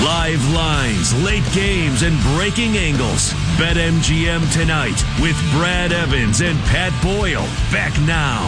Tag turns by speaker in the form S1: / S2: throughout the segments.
S1: Live lines, late games, and breaking angles. BetMGM tonight with Brad Evans and Pat Boyle. Back now.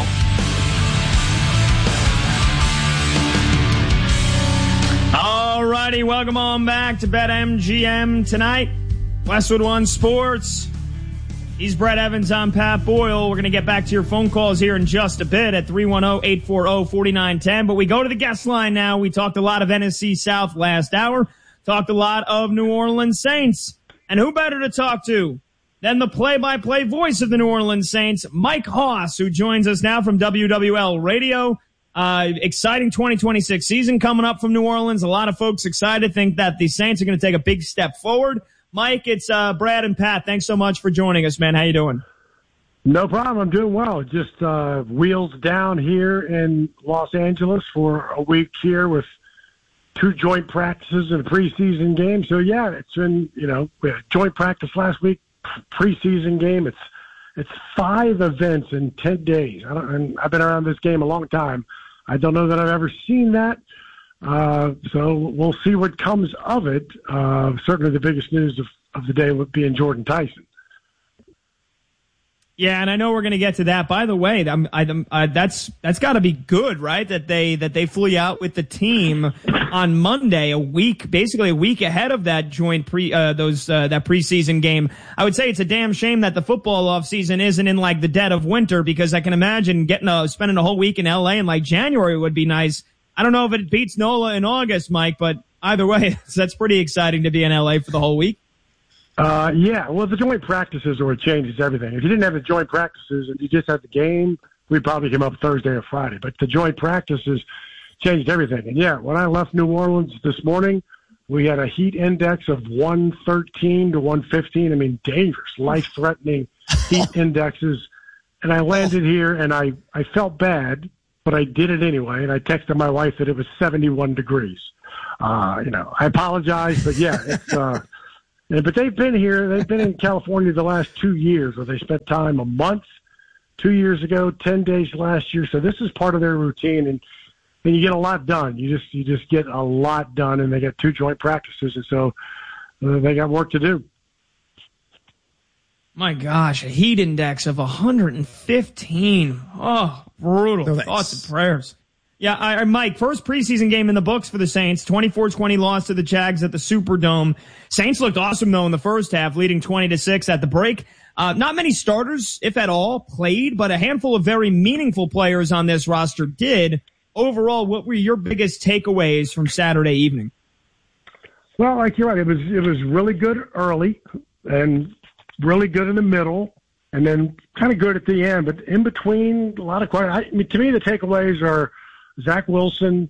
S2: All righty, welcome on back to BetMGM tonight. Westwood One Sports. He's Brad Evans, I'm Pat Boyle. We're going to get back to your phone calls here in just a bit at 310-840-4910. But we go to the guest line now. We talked a lot of NFC South last hour. Talked a lot of New Orleans Saints. And who better to talk to than the play-by-play voice of the New Orleans Saints, Mike Hoss, who joins us now from WWL Radio. Exciting 2026 season coming up from New Orleans. A lot of folks excited, think that the Saints are going to take a big step forward. Mike, it's Brad and Pat. Thanks so much for joining us, man. How you doing?
S3: No problem. I'm doing well. Just wheels down here in Los Angeles for a week here with 2 joint practices and a preseason game. So, yeah, it's been, we had joint practice last week, preseason game. It's 5 events in 10 days. And I've been around this game a long time. I don't know that I've ever seen that. So we'll see what comes of it. Certainly the biggest news of the day would be in Jordan Tyson.
S2: Yeah, and I know we're going to get to that. By the way, that's got to be good, right? That they flew you out with the team on Monday, basically a week ahead of that joint that preseason game. I would say it's a damn shame that the football offseason isn't in like the dead of winter, because I can imagine spending a whole week in LA in like January would be nice. I don't know if it beats NOLA in August, Mike, but either way, that's pretty exciting to be in LA for the whole week.
S3: Yeah, well, the joint practices are what changes everything. If you didn't have the joint practices and you just had the game, we'd probably come up Thursday or Friday. But the joint practices changed everything. And, yeah, when I left New Orleans this morning, we had a heat index of 113 to 115. I mean, dangerous, life-threatening heat indexes. And I landed here, and I felt bad, but I did it anyway. And I texted my wife that it was 71 degrees. I apologize, but, yeah, it's but they've been here. They've been in California the last 2 years, where they spent time a month 2 years ago, 10 days last year. So this is part of their routine, and you get a lot done. You just get a lot done, and they got 2 joint practices, and so they got work to do.
S2: My gosh, a heat index of 115. Oh, brutal. Thoughts and prayers. Yeah, Mike, first preseason game in the books for the Saints, 24-20 loss to the Jags at the Superdome. Saints looked awesome, though, in the first half, leading 20-6 at the break. Not many starters, if at all, played, but a handful of very meaningful players on this roster did. Overall, what were your biggest takeaways from Saturday evening?
S3: Well, like you're right, it was really good early and really good in the middle, and then kind of good at the end. But in between, a lot of questions. To me, the takeaways are Zach Wilson,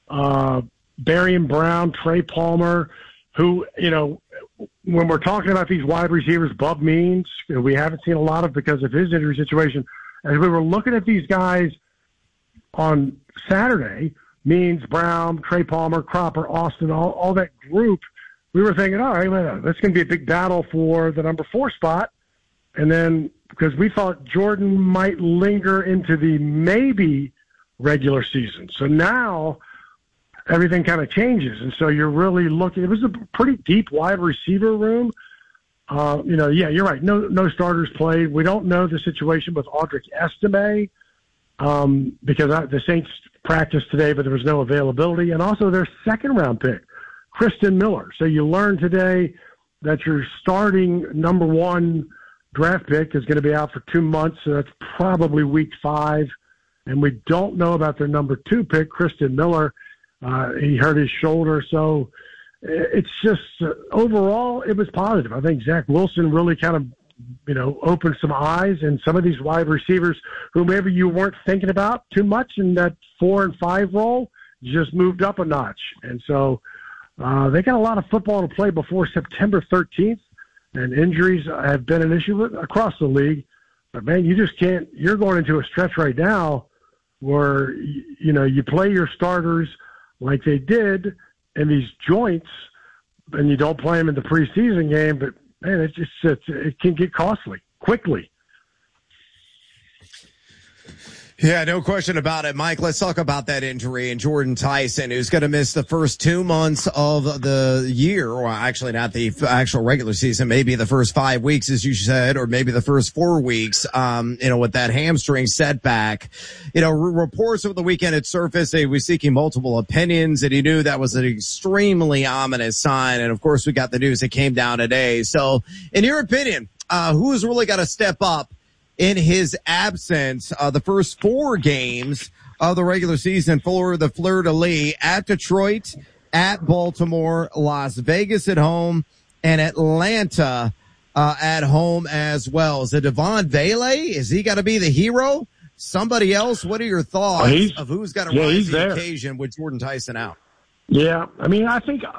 S3: Barian Brown, Trey Palmer, who, when we're talking about these wide receivers, Bub Means, we haven't seen a lot of because of his injury situation. As we were looking at these guys on Saturday, Means, Brown, Trey Palmer, Cropper, Austin, all that group, we were thinking, all right, well, that's going to be a big battle for the number 4 spot. And then because we thought Jordan might linger into the maybe regular season. So now everything kind of changes. And so you're really looking, it was a pretty deep wide receiver room. Yeah, you're right. No starters played. We don't know the situation with Audric Estime because the Saints practiced today, but there was no availability. And also their second-round pick, Kristen Miller. So you learned today that your starting number 1 draft pick is going to be out for 2 months, so that's probably week 5. And we don't know about their number 2 pick, Kristen Miller. He hurt his shoulder. So it's just overall, it was positive. I think Zach Wilson really kind of, opened some eyes, and some of these wide receivers who maybe you weren't thinking about too much in that 4 and 5 role just moved up a notch. And so they got a lot of football to play before September 13th, and injuries have been an issue across the league. But, man, you just can't – you're going into a stretch right now where, you play your starters like they did in these joints, and you don't play them in the preseason game. But, man, it can get costly quickly.
S4: Yeah, no question about it. Mike, let's talk about that injury and Jordan Tyson, who's going to miss the first 2 months of the year. Well, actually not the actual regular season, maybe the first 5 weeks, as you said, or maybe the first 4 weeks, with that hamstring setback. Reports over the weekend had surfaced. He was seeking multiple opinions, and he knew that was an extremely ominous sign. And of course, we got the news that came down today. So in your opinion, who's really got to step up in his absence? The first 4 games of the regular season for the Fleur-de-Lis: at Detroit, at Baltimore, Las Vegas at home, and Atlanta at home as well. Is it Devon Vele? Is he got to be the hero? Somebody else? What are your thoughts of who's got to rise to the occasion with Jordan Tyson out?
S3: Yeah, I mean, I think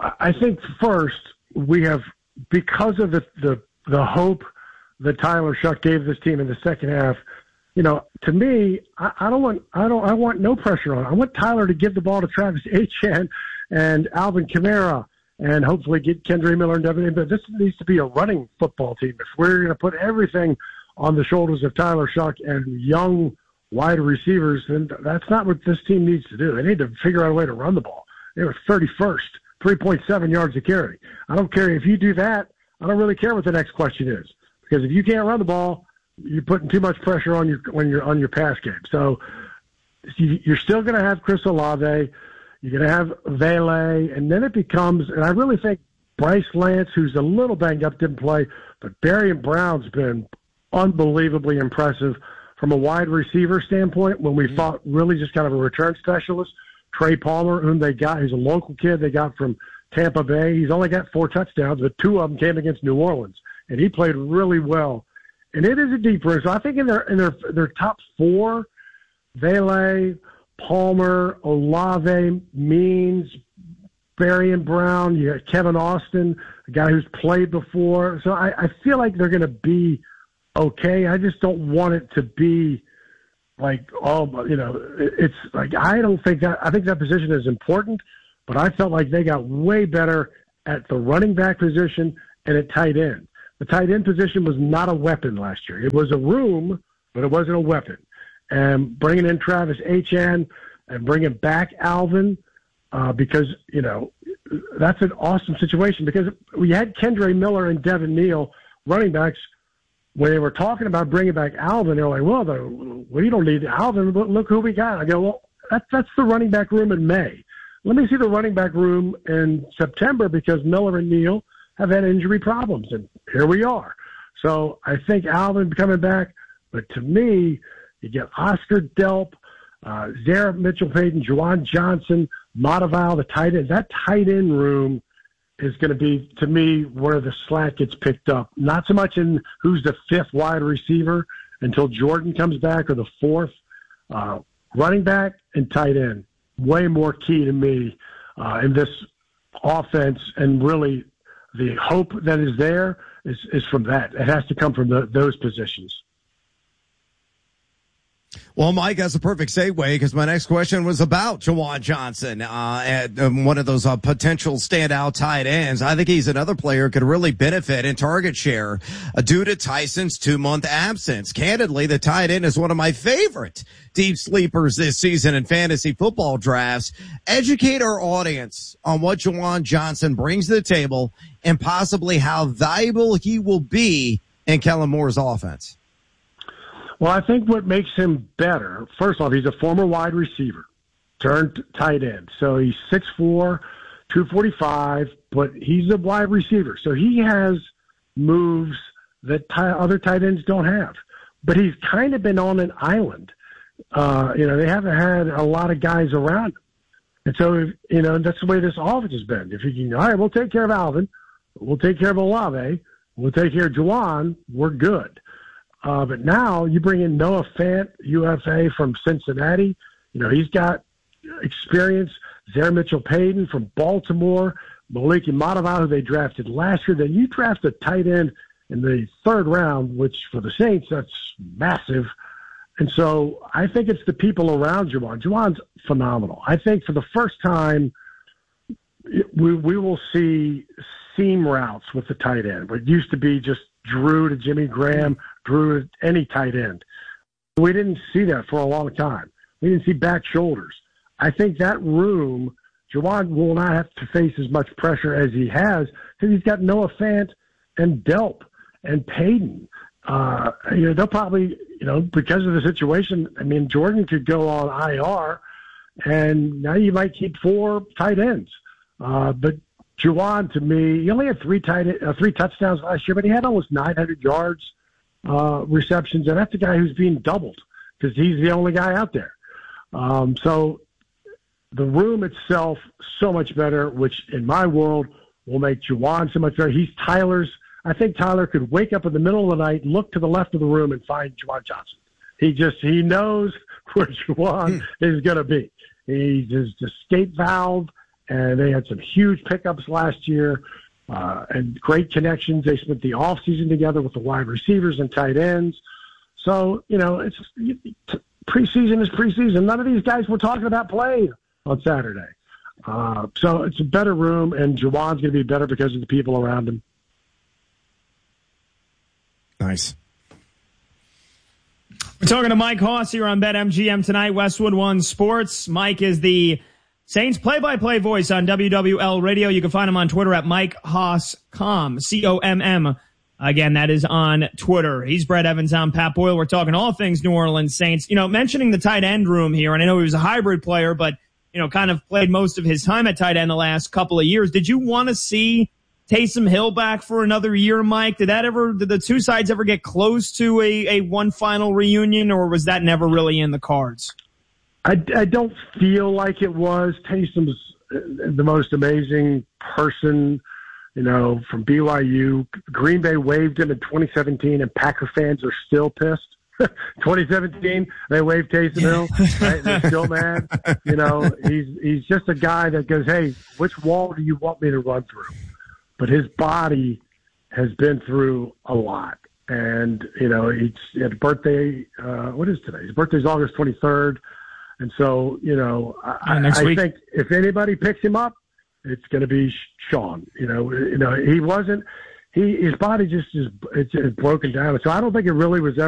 S3: first we have, because of the hope that Tyler Shough gave this team in the second half. To me, I want no pressure on it. I want Tyler to give the ball to Travis Etienne and Alvin Kamara and hopefully get Kendre Miller and Devin. But this needs to be a running football team. If we're going to put everything on the shoulders of Tyler Shough and young wide receivers, then that's not what this team needs to do. They need to figure out a way to run the ball. They were 31st, 3.7 yards a carry. I don't care if you do that. I don't really care what the next question is. Because if you can't run the ball, you're putting too much pressure on your pass game. So you're still going to have Chris Olave, you're going to have Vele, and then it becomes. And I really think Bryce Lance, who's a little banged up, didn't play, but Barian Brown's been unbelievably impressive from a wide receiver standpoint. When we thought really just kind of a return specialist, Trey Palmer, whom they got, he's a local kid they got from Tampa Bay. He's only got 4 touchdowns, but 2 of them came against New Orleans. And he played really well. And it is a deep room. So I think in their top 4, Vele, Palmer, Olave, Means, Barian Brown, you got Kevin Austin, a guy who's played before. So I feel like they're going to be okay. I just don't want it to be like, it's like, I think that position is important, but I felt like they got way better at the running back position and at tight end. The tight end position was not a weapon last year. It was a room, but it wasn't a weapon. And bringing in Travis Etienne and bringing back Alvin, because, that's an awesome situation. Because we had Kendre Miller and Devin Neal, running backs. When they were talking about bringing back Alvin, they were like, well, we don't need Alvin, but look who we got. I go, well, that's the running back room in May. Let me see the running back room in September, because Miller and Neal have had injury problems, and here we are. So I think Alvin coming back, but to me, you get Oscar Delp, Zara Mitchell-Payton, Juwan Johnson, Mataval, the tight end. That tight end room is going to be, to me, where the slack gets picked up. Not so much in who's the 5th wide receiver until Jordan comes back, or the 4th. Running back and tight end, way more key to me in this offense, and really the hope that is there is from that. It has to come from those positions.
S4: Well, Mike, that's a perfect segue, because my next question was about Juwan Johnson, one of those potential standout tight ends. I think he's another player who could really benefit in target share due to Tyson's 2-month absence. Candidly, the tight end is one of my favorite deep sleepers this season in fantasy football drafts. Educate our audience on what Juwan Johnson brings to the table and possibly how valuable he will be in Kellen Moore's offense.
S3: Well, I think what makes him better, first off, he's a former wide receiver turned tight end. So he's 6'4", 245, but he's a wide receiver. So he has moves that other tight ends don't have. But he's kind of been on an island. They haven't had a lot of guys around him. And so, that's the way this offense has been. If you can, all right, we'll take care of Alvin. We'll take care of Olave. We'll take care of Juwan. We're good. But now you bring in Noah Fant, UFA from Cincinnati. He's got experience. Zara Mitchell-Payton from Baltimore. Maliki Mataval, who they drafted last year. Then you draft a tight end in the 3rd round, which for the Saints, that's massive. And so I think it's the people around Juwan. Juwan's phenomenal. I think for the first time, we will see seam routes with the tight end. It used to be just Drew to Jimmy Graham, Drew to any tight end. We didn't see that for a long time. We didn't see back shoulders. I think that room, Juwan will not have to face as much pressure as he has because he's got Noah Fant and Delp and Payton. They'll probably, because of the situation, I mean, Jordan could go on IR, and now you might keep 4 tight ends. But Juwan, to me, he only had 3 touchdowns last year, but he had almost 900 yards receptions, and that's a guy who's being doubled because he's the only guy out there. So the room itself so much better, which in my world will make Juwan so much better. I think Tyler could wake up in the middle of the night, look to the left of the room, and find Juwan Johnson. He knows where Juwan is going to be. He's his escape valve, and they had some huge pickups last year and great connections. They spent the offseason together with the wide receivers and tight ends. So, it's preseason is preseason. None of these guys we're talking about played on Saturday. So it's a better room, and Juwan's going to be better because of the people around him.
S4: Nice.
S2: We're talking to Mike Hoss here on BetMGM tonight, Westwood One Sports. Mike is the Saints play-by-play voice on WWL Radio. You can find him on Twitter at Mike Hoss.com, C-O-M-M. Again, that is on Twitter. He's Brett Evans. I'm Pat Boyle. We're talking all things New Orleans Saints. Mentioning the tight end room here, and I know he was a hybrid player, but, kind of played most of his time at tight end the last couple of years. Did you want to see Taysom Hill back for another year, Mike? Did the two sides ever get close to a one final reunion, or was that never really in the cards?
S3: I don't feel like it was. Taysom's the most amazing person, from BYU. Green Bay waived him in 2017, and Packer fans are still pissed. 2017, they waived Taysom Hill. Right? They're still mad. He's just a guy that goes, hey, which wall do you want me to run through? But his body has been through a lot. And, he had a birthday. What is today? His birthday's August 23rd. And so, I think if anybody picks him up, it's going to be Sean. He wasn't. His body just is broken down. So I don't think it really was ever